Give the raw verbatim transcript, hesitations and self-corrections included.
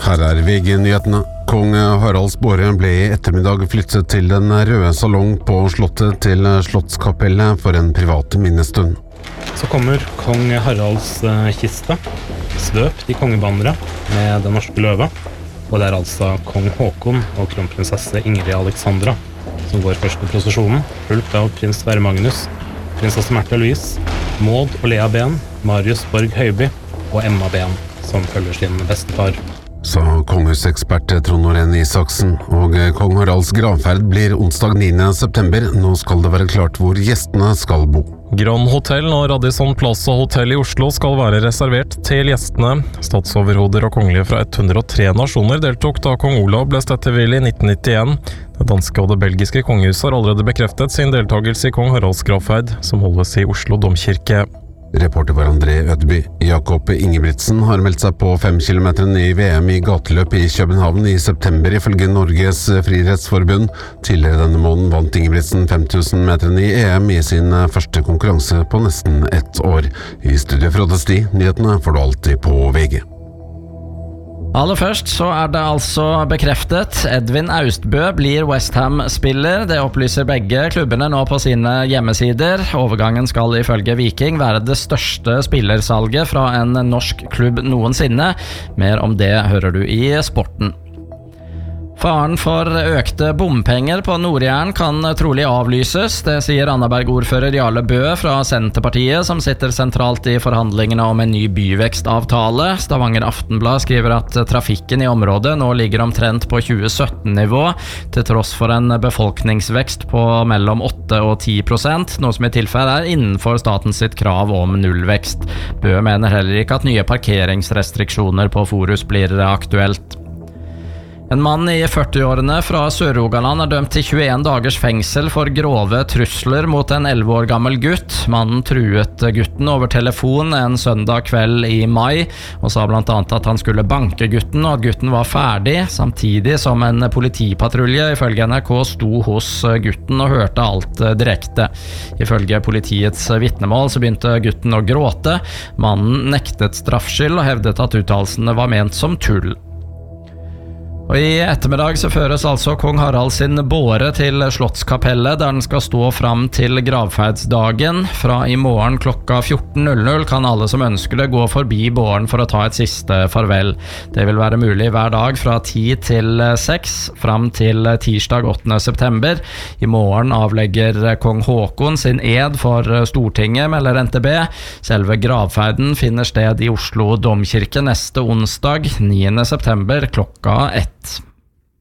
Her er V G-nyhetene. Kong Haralds båre ble i ettermiddag flyttet til den røde salong på slottet til Slottskapellet for en privat minnestund. Så kommer kong Haralds kiste, svøpt i kongebannere med den norske løve. Og det er altså kong Håkon og kronprinsesse Ingrid Alexandra som går først i prosesjonen, fulgt av prins Sverre Magnus, prinsesse Märtha Louise, Maud og Lea Ben, Marius Borg Høiby og Emma Ben, som følger sin bestefar. Sa kongehusekspert Trond Norén Isaksen, og kong Haralds gravferd blir onsdag niende september. Nå skal det være klart hvor gjestene skal bo. Grand Hotel og Radisson Plaza Hotel i Oslo skal være reservert til gjestene. Statsoverhoder og kongelige fra hundre og tre nasjoner deltok da kong Olav ble stedtevill i nitten nittien. Det danske og det belgiske kongehuset har allerede bekreftet sin deltagelse i kong Haralds gravferd, som holdes i Oslo domkirke. Reporter var André Ødeby. Jakob Ingebrigtsen har meldt seg på fem kilometer i V M i gateløp i København i september ifølge Norges Friidrettsforbund. Tidligere denne måneden vant Ingebrigtsen fem tusen meter i E M i sin første konkurranse på nesten ett år. I studiet Frode Sti, nyhetene får du alltid på V G. Aller først så er det altså bekreftet. Edvin Austbø blir West Ham-spiller. Det opplyser begge klubbene nå på sine hjemmesider. Overgangen skal ifølge Viking være det største spillersalget fra en norsk klubb noensinne. Mer om det hører du i Sporten. Faren for økte bompenger på Nord-Jæren kan trolig avlyses. Det sier Randaberg-ordfører Jarle Bø fra Senterpartiet, som sitter sentralt i forhandlingene om en ny byvekstavtale. Stavanger Aftenblad skriver at trafikken i området nå ligger omtrent på tjue sytten-nivå, til tross for en befolkningsvekst på mellom åtte og ti prosent, noe som i tilfelle er innenfor statens sitt krav om nullvekst. Bø mener heller ikke at nye parkeringsrestriksjoner på Forus blir aktuelt. En mann i førtiårene fra Sør-Rogaland er dømt til tjueen dagers fengsel for grove trusler mot en elleve år gammel gutt. Mannen truet gutten over telefon en søndag kveld i mai, og sa blant annet at han skulle banke gutten, og at gutten var ferdig, samtidig som en politipatrulje ifølge N R K sto hos gutten og hørte alt direkte. Ifølge politiets vitnemål så begynte gutten å gråte. Mannen nektet straffskyld og hevdet at uttalelsene var ment som tull. Og i ettermiddag så føres altså kong Harald sin båre til Slottskapellet, der den skal stå fram til gravferdsdagen. Fra i morgen klokka fjorten null null kan alle som ønsker det gå forbi båren for å ta et siste farvel. Det vil være mulig hver dag fra ti til seks, fram til tirsdag åttende september. I morgen avlegger kong Håkon sin ed for Stortinget, melder N T B. Selve gravferden finner sted i Oslo domkirke neste onsdag, niende september klokka ett.